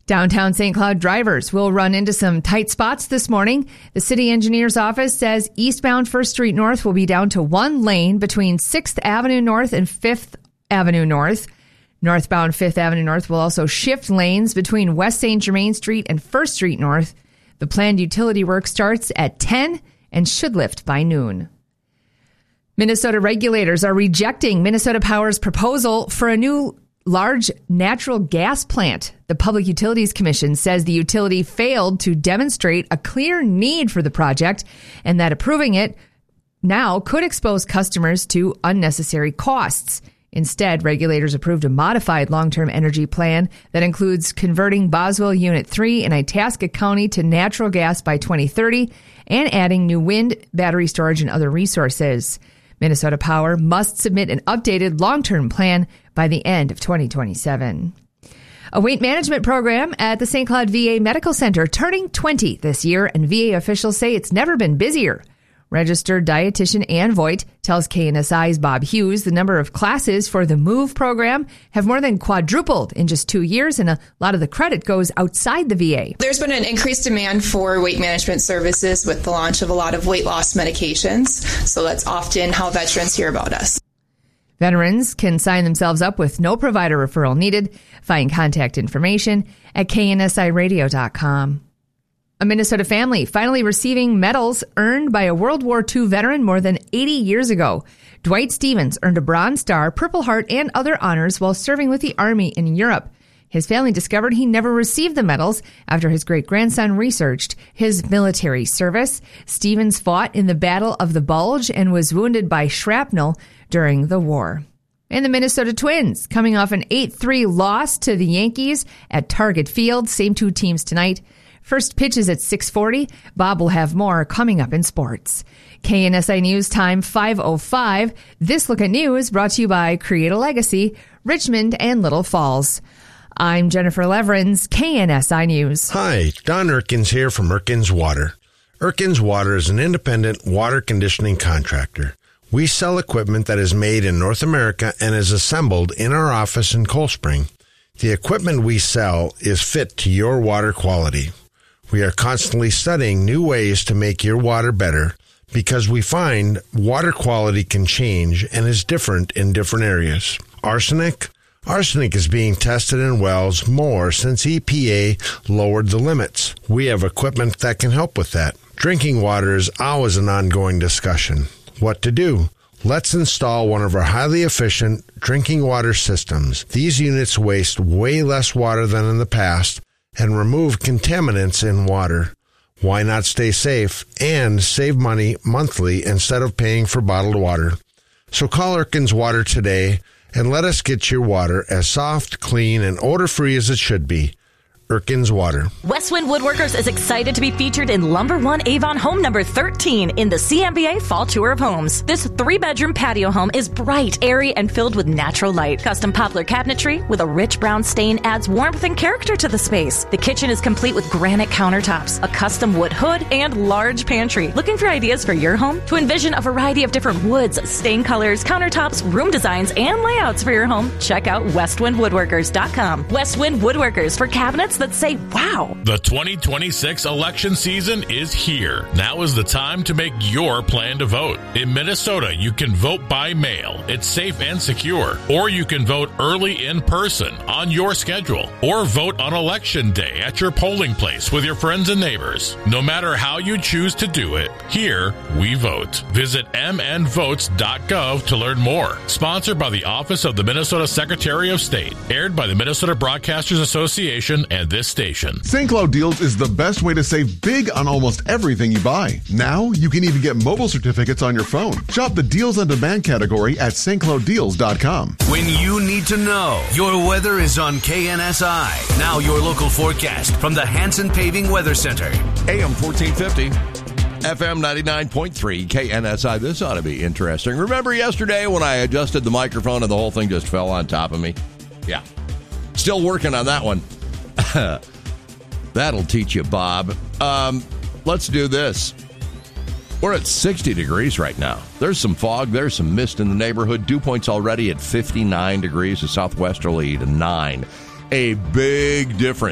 Downtown St. Cloud drivers will run into some tight spots this morning. The city engineer's office says eastbound 1st Street North will be down to one lane between 6th Avenue North and 5th Avenue North. Northbound 5th Avenue North will also shift lanes between West St. Germain Street and 1st Street North. The planned utility work starts at 10 and should lift by noon. Minnesota regulators are rejecting Minnesota Power's proposal for a new large natural gas plant. The Public Utilities Commission says the utility failed to demonstrate a clear need for the project and that approving it now could expose customers to unnecessary costs. Instead, regulators approved a modified long-term energy plan that includes converting Boswell Unit 3 in Itasca County to natural gas by 2030 and adding new wind, battery storage, and other resources. Minnesota Power must submit an updated long-term plan by the end of 2027. A weight management program at the St. Cloud VA Medical Center turning 20 this year, and VA officials say it's never been busier. Registered dietitian Ann Voigt tells KNSI's Bob Hughes the number of classes for the MOVE program have more than quadrupled in just 2 years, and a lot of the credit goes outside the VA. There's been an increased demand for weight management services with the launch of a lot of weight loss medications, so that's often how veterans hear about us. Veterans can sign themselves up with no provider referral needed. Find contact information at knsiradio.com. A Minnesota family finally receiving medals earned by a World War II veteran more than 80 years ago. Dwight Stevens earned a Bronze Star, Purple Heart, and other honors while serving with the Army in Europe. His family discovered he never received the medals after his great-grandson researched his military service. Stevens fought in the Battle of the Bulge and was wounded by shrapnel during the war. And the Minnesota Twins coming off an 8-3 loss to the Yankees at Target Field. Same two teams tonight. First pitch is at 6:40. Bob will have more coming up in sports. KNSI News time 5:05. This Look at News brought to you by Create a Legacy, Richmond and Little Falls. I'm Jennifer Leverins, KNSI News. Hi, Don Erkins here from Erkins Water. Erkins Water is an independent water conditioning contractor. We sell equipment that is made in North America and is assembled in our office in Cold Spring. The equipment we sell is fit to your water quality. We are constantly studying new ways to make your water better because we find water quality can change and is different in different areas. Arsenic? Arsenic is being tested in wells more since EPA lowered the limits. We have equipment that can help with that. Drinking water is always an ongoing discussion. What to do? Let's install one of our highly efficient drinking water systems. These units waste way less water than in the past and remove contaminants in water. Why not stay safe and save money monthly instead of paying for bottled water? So call Erkins Water today and let us get your water as soft, clean, and odor-free as it should be. Erkins Water. Westwind Woodworkers is excited to be featured in Lumber One Avon home number 13 in the CMBA Fall Tour of Homes. This 3-bedroom patio home is bright, airy, and filled with natural light. Custom poplar cabinetry with a rich brown stain adds warmth and character to the space. The kitchen is complete with granite countertops, a custom wood hood, and large pantry. Looking for ideas for your home? To envision a variety of different woods, stain colors, countertops, room designs, and layouts for your home, check out westwindwoodworkers.com. Westwind Woodworkers for cabinets that say wow. The 2026 election season is here. Now is the time to make your plan to vote. In Minnesota, you can vote by mail. It's safe and secure. Or you can vote early in person on your schedule. Or vote on election day at your polling place with your friends and neighbors. No matter how you choose to do it, here we vote. Visit mnvotes.gov to learn more. Sponsored by the Office of the Minnesota Secretary of State. Aired by the Minnesota Broadcasters Association and this station. St. Cloud Deals is the best way to save big on almost everything you buy. Now, you can even get mobile certificates on your phone. Shop the Deals on Demand category at stclouddeals.com. When you need to know, your weather is on KNSI. Now your local forecast from the Hanson Paving Weather Center. AM 1450. FM 99.3 KNSI. This ought to be interesting. Remember yesterday when I adjusted the microphone and the whole thing just fell on top of me? Yeah. Still working on that one. That'll teach you, Bob. Let's do this. We're at 60 degrees right now. There's some fog. There's some mist in the neighborhood. Dew point's already at 59 degrees. The southwesterly to 9. A big difference.